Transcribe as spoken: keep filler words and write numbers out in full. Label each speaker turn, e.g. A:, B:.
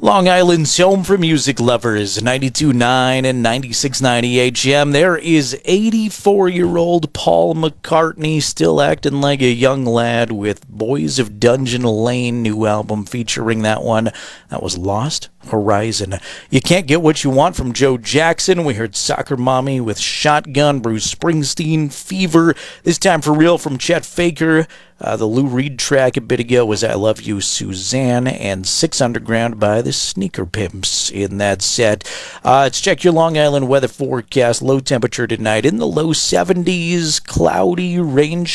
A: Long Island's home for music lovers, ninety-two point nine and ninety-six point nine H M. There is eighty-four-year-old Paul McCartney still acting like a young lad with Boys of Dungeon Lane, new album featuring that one. That was Lost Horizon. You can't get what you want from Joe Jackson. We heard Soccer Mommy with Shotgun, Bruce Springsteen, Fever. This time for real from Chet Faker. Uh, the Lou Reed track a bit ago was I Love You, Suzanne, and Six Underground by the Sneaker Pimps in that set. Uh, let's check your Long Island weather forecast. Low temperature tonight in the low seventies, cloudy, rain